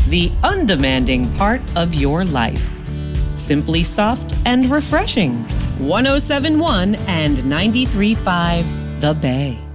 the undemanding part of your life. Simply soft and refreshing. 107.1 and 93.5 The Bay.